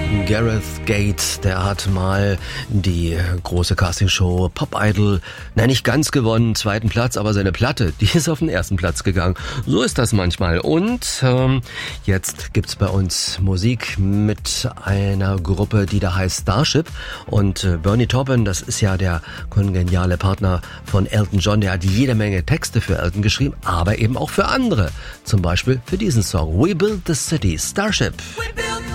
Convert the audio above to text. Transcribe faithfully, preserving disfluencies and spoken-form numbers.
Gareth Gates, der hat mal die große Castingshow Pop Idol, na nicht ganz gewonnen, zweiten Platz, aber seine Platte, die ist auf den ersten Platz gegangen. So ist das manchmal. Und ähm, jetzt gibt's bei uns Musik mit einer Gruppe, die da heißt Starship. Und äh, Bernie Taupin, das ist ja der kongeniale Partner von Elton John, der hat jede Menge Texte für Elton geschrieben, aber eben auch für andere. Zum Beispiel für diesen Song We Build the City, Starship.